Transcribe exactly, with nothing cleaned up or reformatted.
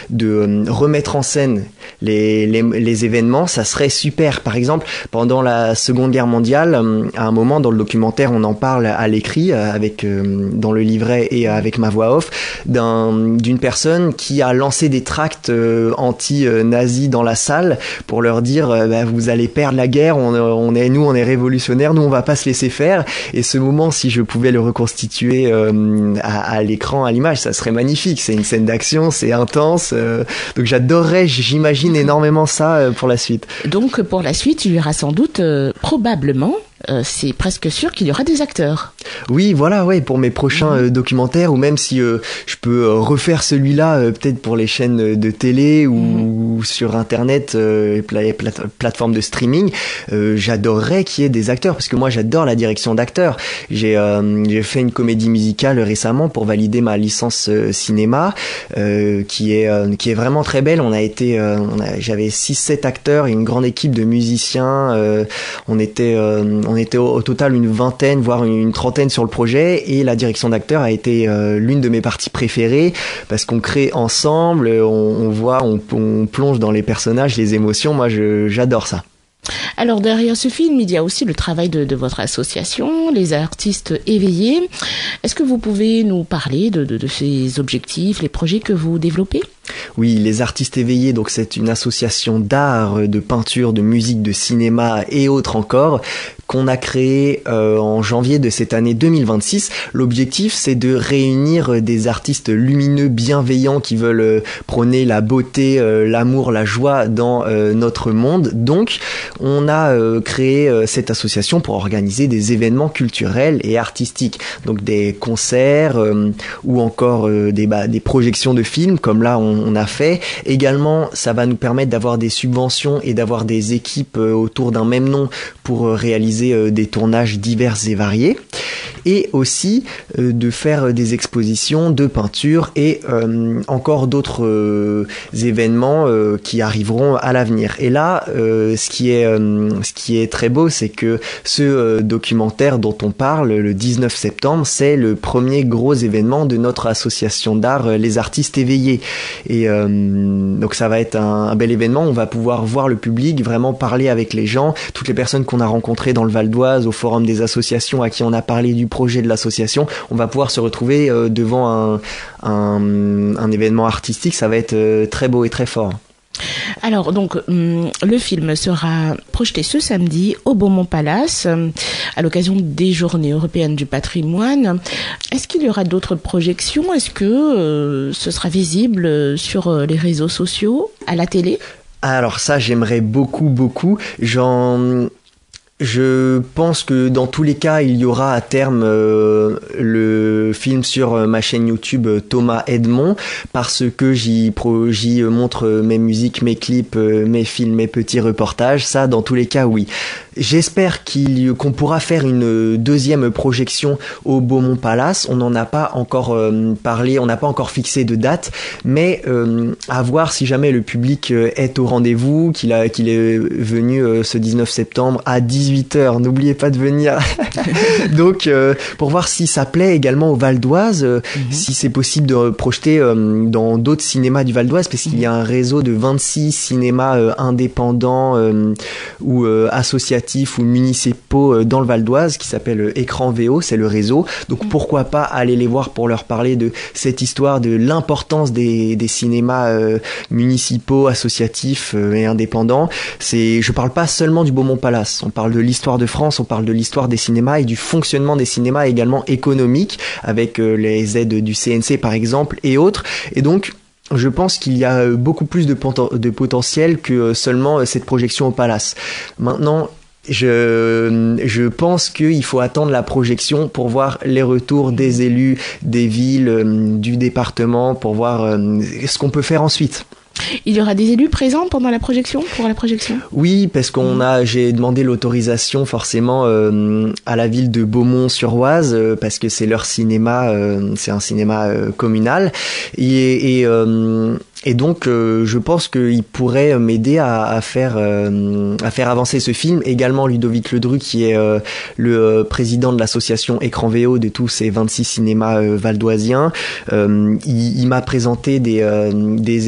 de euh, remettre en scène les, les, les événements, ça serait super. Par exemple, pendant la Seconde Guerre mondiale, euh, à un moment dans le documentaire, on en parle à l'écrit, euh, avec euh, dans le livret et avec ma voix off, d'un, d'une personne qui a lancé des tracts euh, anti-nazis dans la salle pour leur dire euh, bah, vous allez perdre la guerre, on, on est, nous on est révolutionnaires, nous on va pas se laisser faire. Et ce moment, si je pouvais le reconstituer euh, à, à l'écran, à l'image, ça serait magnifique. C'est une scène d'action, c'est intense, euh, donc j'adorerais, j'imagine énormément ça euh, pour la suite. Donc pour la suite, il y aura sans doute, euh, probablement, Euh, c'est presque sûr qu'il y aura des acteurs. Oui, voilà, ouais, pour mes prochains euh, documentaires, ou même si euh, je peux euh, refaire celui-là, euh, peut-être pour les chaînes de télé ou, ou sur Internet, euh, pla- pla- plateforme de streaming, euh, j'adorerais qu'il y ait des acteurs, parce que moi j'adore la direction d'acteurs. J'ai, euh, j'ai fait une comédie musicale récemment pour valider ma licence euh, cinéma, euh, qui est euh, qui est vraiment très belle. On a été, euh, on a, j'avais six sept acteurs et une grande équipe de musiciens. Euh, on était euh, On était au, au total une vingtaine, voire une, une trentaine sur le projet, et la direction d'acteurs a été euh, l'une de mes parties préférées parce qu'on crée ensemble, on, on voit, on, on plonge dans les personnages, les émotions. Moi, je, j'adore ça. Alors derrière ce film, il y a aussi le travail de, de votre association, les artistes éveillés. Est-ce que vous pouvez nous parler de, de, de ces objectifs, les projets que vous développez ? Oui, les artistes éveillés, donc c'est une association d'art, de peinture, de musique, de cinéma et autres encore, qu'on a créé euh, en janvier de cette année deux mille vingt-six. L'objectif, c'est de réunir des artistes lumineux, bienveillants, qui veulent euh, prôner la beauté, euh, l'amour, la joie dans euh, notre monde. Donc, on a euh, créé euh, cette association pour organiser des événements culturels et artistiques. Donc, des concerts euh, ou encore euh, des, bah, des projections de films, comme là, on, on a fait. Également, ça va nous permettre d'avoir des subventions et d'avoir des équipes euh, autour d'un même nom pour euh, réaliser des tournages divers et variés, et aussi euh, de faire des expositions de peinture et euh, encore d'autres euh, événements euh, qui arriveront à l'avenir. Et là, euh, ce qui est euh, ce qui est très beau, c'est que ce euh, documentaire dont on parle le dix-neuf septembre, c'est le premier gros événement de notre association d'art, euh, les artistes éveillés. Et euh, donc ça va être un, un bel événement. On va pouvoir voir le public, vraiment parler avec les gens, toutes les personnes qu'on a rencontrées dans le Val d'Oise, au forum des associations à qui on a parlé du projet de l'association. On va pouvoir se retrouver euh, devant un, un, un événement artistique. Ça va être euh, très beau et très fort. Alors, donc, hum, le film sera projeté ce samedi au Beaumont Palace, hum, à l'occasion des Journées européennes du patrimoine. Est-ce qu'il y aura d'autres projections ? Est-ce que euh, ce sera visible sur euh, les réseaux sociaux, à la télé ? Alors ça, j'aimerais beaucoup, beaucoup. J'en... Je pense que dans tous les cas, il y aura à terme euh, le film sur euh, ma chaîne YouTube euh, Thomas Edmond, parce que j'y, pro, j'y montre mes musiques, mes clips, euh, mes films, mes petits reportages. Ça, dans tous les cas, oui. J'espère qu'il, qu'on pourra faire une deuxième projection au Beaumont Palace. On n'en a pas encore euh, parlé, on n'a pas encore fixé de date, mais euh, à voir si jamais le public euh, est au rendez-vous, qu'il, a, qu'il est venu euh, ce dix-neuf septembre à dix-huit heures. N'oubliez pas de venir. Donc, euh, pour voir si ça plaît également au Val d'Oise, euh, mm-hmm. si c'est possible de projeter euh, dans d'autres cinémas du Val d'Oise, parce qu'il y a un réseau de vingt-six cinémas euh, indépendants euh, ou euh, associatifs ou municipaux dans le Val d'Oise qui s'appelle Écran V O, c'est le réseau. Donc pourquoi pas aller les voir pour leur parler de cette histoire, de l'importance des, des cinémas euh, municipaux, associatifs euh, et indépendants. C'est, je parle pas seulement du Beaumont Palace, on parle de l'histoire de France, on parle de l'histoire des cinémas et du fonctionnement des cinémas également économique, avec euh, les aides du C N C par exemple et autres. Et donc je pense qu'il y a beaucoup plus de, poten- de potentiel que seulement cette projection au Palace. Maintenant, Je, je pense qu'il faut attendre la projection pour voir les retours des élus, des villes, du département, pour voir ce qu'on peut faire ensuite. Il y aura des élus présents pendant la projection, pour la projection ? Oui, parce qu'on a, j'ai demandé l'autorisation forcément euh, à la ville de Beaumont-sur-Oise, euh, parce que c'est leur cinéma, euh, c'est un cinéma euh, communal, et, et euh, Et donc, euh, je pense qu'il pourrait m'aider à, à faire euh, à faire avancer ce film. Également, Ludovic Ledru, qui est euh, le euh, président de l'association Écran V O de tous ces vingt-six cinémas euh, valdoisiens, euh, il, il m'a présenté des euh, des